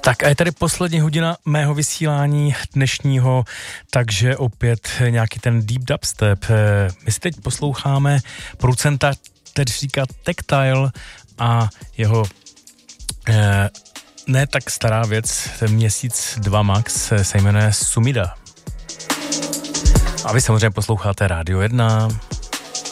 Tak a je tady poslední hodina mého vysílání dnešního, takže opět nějaký ten deep dubstep. My si teď posloucháme producenta, který říká Tactile a jeho ne tak stará věc, měsíc, 2 max, se jmenuje Sumida. A vy samozřejmě posloucháte Rádio 1.